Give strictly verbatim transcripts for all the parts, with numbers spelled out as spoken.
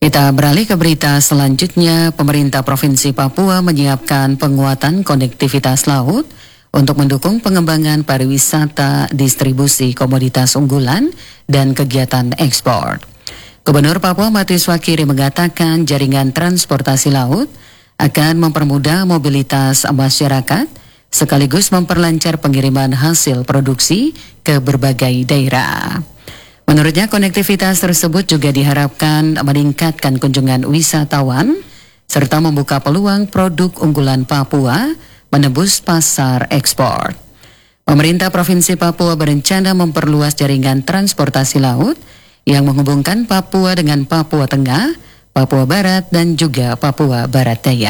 Kita beralih ke berita selanjutnya. Pemerintah Provinsi Papua menyiapkan penguatan konektivitas laut untuk mendukung pengembangan pariwisata, distribusi komoditas unggulan, dan kegiatan ekspor. Gubernur Papua Matius Wakiri mengatakan jaringan transportasi laut akan mempermudah mobilitas masyarakat sekaligus memperlancar pengiriman hasil produksi ke berbagai daerah. Menurutnya konektivitas tersebut juga diharapkan meningkatkan kunjungan wisatawan serta membuka peluang produk unggulan Papua menembus pasar ekspor. Pemerintah Provinsi Papua berencana memperluas jaringan transportasi laut yang menghubungkan Papua dengan Papua Tengah, Papua Barat, dan juga Papua Barat Daya.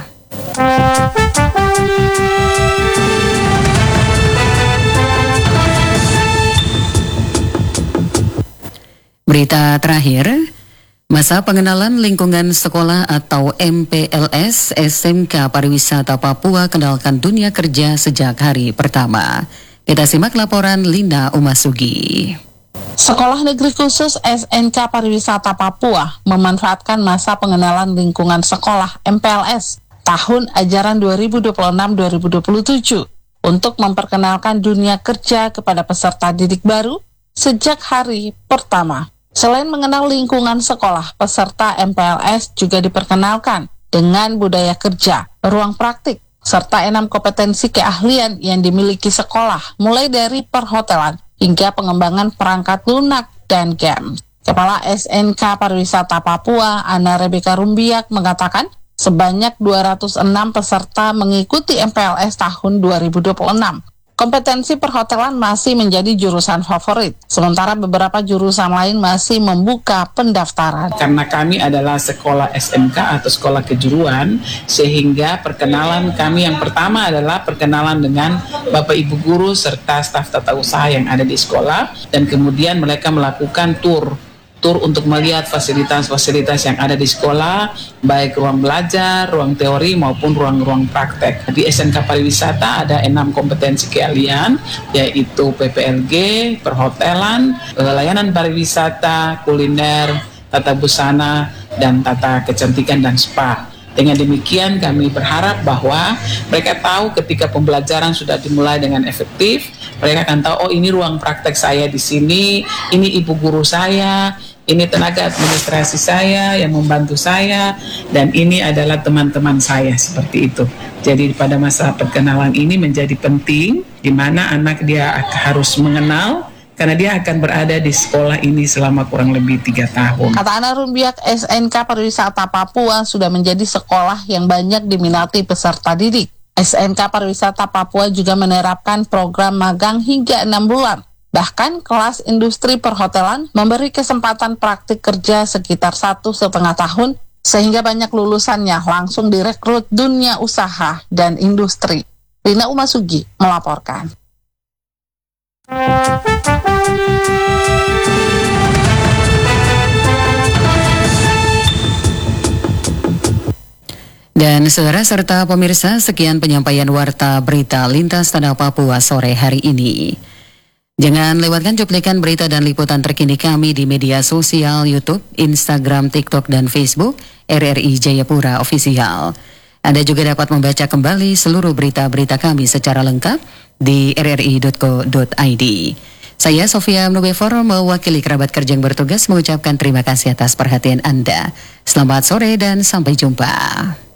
Berita terakhir, masa pengenalan lingkungan sekolah atau M P L S S M K Pariwisata Papua kenalkan dunia kerja sejak hari pertama. Kita simak laporan Linda Umasugi. Sekolah Negeri Khusus S N K Pariwisata Papua memanfaatkan masa pengenalan lingkungan sekolah M P L S tahun ajaran dua ribu dua puluh enam dua ribu dua puluh tujuh untuk memperkenalkan dunia kerja kepada peserta didik baru sejak hari pertama. Selain mengenal lingkungan sekolah, peserta M P L S juga diperkenalkan dengan budaya kerja, ruang praktik, serta enam kompetensi keahlian yang dimiliki sekolah, mulai dari perhotelan hingga pengembangan perangkat lunak dan game. Kepala S N K Pariwisata Papua, Ana Rebeka Rumbiak, mengatakan sebanyak dua ratus enam peserta mengikuti M P L S tahun dua ribu dua puluh enam. Kompetensi perhotelan masih menjadi jurusan favorit, sementara beberapa jurusan lain masih membuka pendaftaran. Karena kami adalah sekolah S M K atau sekolah kejuruan, sehingga perkenalan kami yang pertama adalah perkenalan dengan Bapak Ibu guru serta staf tata usaha yang ada di sekolah, dan kemudian mereka melakukan tur. tur untuk melihat fasilitas-fasilitas yang ada di sekolah, baik ruang belajar, ruang teori maupun ruang-ruang praktek. Di S N K Pariwisata ada enam kompetensi keahlian, yaitu P P L G, perhotelan, layanan pariwisata, kuliner, tata busana, dan tata kecantikan dan spa. Dengan demikian kami berharap bahwa mereka tahu ketika pembelajaran sudah dimulai dengan efektif, mereka akan tahu, oh ini ruang praktek saya di sini, ini ibu guru saya, ini tenaga administrasi saya yang membantu saya, dan ini adalah teman-teman saya, seperti itu. Jadi pada masa perkenalan ini menjadi penting, di mana anak dia harus mengenal, karena dia akan berada di sekolah ini selama kurang lebih tiga tahun. Kata Ana Rumbiak, S N K Pariwisata Papua sudah menjadi sekolah yang banyak diminati peserta didik. S N K Pariwisata Papua juga menerapkan program magang hingga enam bulan. Bahkan kelas industri perhotelan memberi kesempatan praktik kerja sekitar satu setengah tahun, sehingga banyak lulusannya langsung direkrut dunia usaha dan industri. Rina Umasugi melaporkan. Dan saudara serta pemirsa, sekian penyampaian warta berita lintas tanah Papua sore hari ini. Jangan lewatkan cuplikan berita dan liputan terkini kami di media sosial YouTube, Instagram, TikTok, dan Facebook R R I Jayapura Official. Anda juga dapat membaca kembali seluruh berita-berita kami secara lengkap di r r i dot co dot i d. Saya Sofia Mnubefor mewakili kerabat kerja yang bertugas mengucapkan terima kasih atas perhatian Anda. Selamat sore dan sampai jumpa.